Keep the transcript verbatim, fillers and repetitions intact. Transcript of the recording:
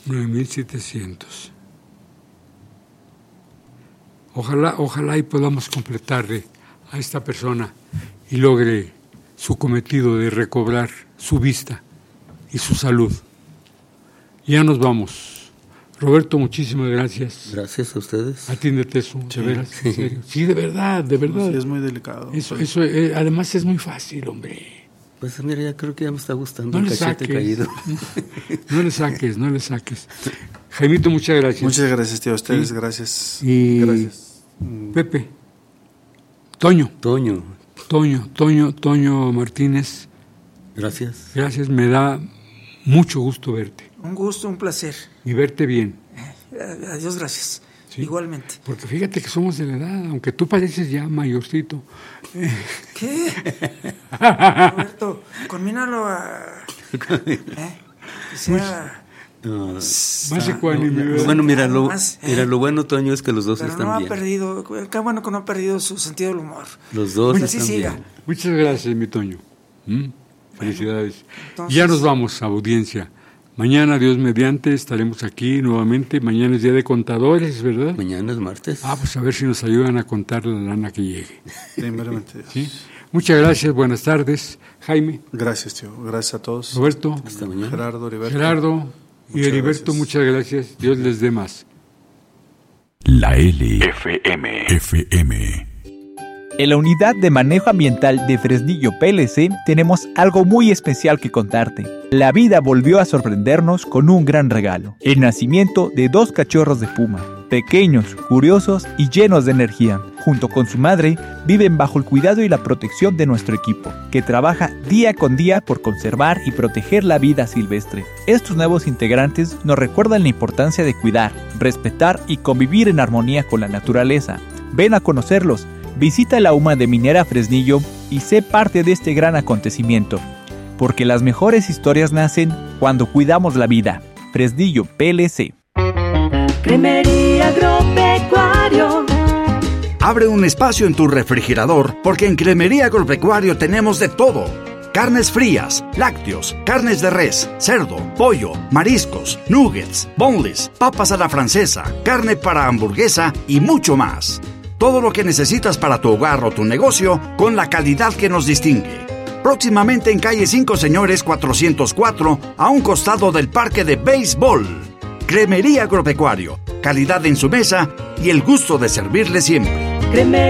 nueve mil setecientos. Ojalá, ojalá y podamos completarle a esta persona y logre su cometido de recobrar su vista y su salud. Ya nos vamos. Roberto, muchísimas gracias. Gracias a ustedes. Atiéndete eso, sí, de veras, sí. en serio. Sí, de verdad, de verdad. Sí, es muy delicado. Eso, eso, eh, además es muy fácil, hombre. Pues mira, ya creo que ya me está gustando No el le cachete saques. caído. No le saques, no le saques. Jaimito, muchas gracias. Muchas gracias, tío. A ustedes, Sí. gracias. Y Gracias. Pepe, Toño, Toño, Toño, Toño, Toño Martínez, gracias. gracias, me da mucho gusto verte Un gusto, un placer. y verte bien. Eh, Adiós, gracias. Sí. Igualmente. Porque fíjate que somos de la edad, aunque tú pareces ya mayorcito. ¿Qué? Roberto, combínalo a... ¿Eh? Que sea... No, Más ecuánime, no, ¿verdad? bueno, mira lo, Más, eh. mira, lo bueno, Toño, es que los dos Pero están no ha bien. perdido... Qué bueno que no ha perdido su sentido del humor. Los dos Pues así están siga. bien. Muchas gracias, mi Toño. ¿Mm? Felicidades. entonces- Ya nos vamos, audiencia. Mañana, Dios mediante, estaremos aquí nuevamente. Mañana es día de contadores, ¿verdad? Mañana es martes. Ah, pues a ver si nos ayudan a contar la lana que llegue. Primeramente. ¿Sí? Muchas gracias, buenas tardes. Jaime, Gracias, tío. Gracias a todos. Roberto, Hasta mañana. Gerardo, Heriberto. Gerardo y Muchas Heriberto, gracias. muchas gracias. Dios les dé más. La L F M. F M. En la Unidad de Manejo Ambiental de Fresnillo P L C tenemos algo muy especial que contarte. La vida volvió a sorprendernos con un gran regalo: el nacimiento de dos cachorros de puma, pequeños, curiosos y llenos de energía. Junto con su madre, viven bajo el cuidado y la protección de nuestro equipo, que trabaja día con día por conservar y proteger la vida silvestre. Estos nuevos integrantes nos recuerdan la importancia de cuidar, respetar y convivir en armonía con la naturaleza. Ven a conocerlos. Visita la U M A de Minera Fresnillo y sé parte de este gran acontecimiento, porque las mejores historias nacen cuando cuidamos la vida. Fresnillo P L C. Cremería Agropecuario. Abre un espacio en tu refrigerador, porque en Cremería Agropecuario tenemos de todo: carnes frías, lácteos, carnes de res, cerdo, pollo, mariscos, nuggets, boneless, papas a la francesa, carne para hamburguesa y mucho más. Todo lo que necesitas para tu hogar o tu negocio con la calidad que nos distingue. Próximamente en calle cinco Señores cuatrocientos cuatro, a un costado del parque de béisbol. Cremería Agropecuario, calidad en su mesa y el gusto de servirle siempre. Cremería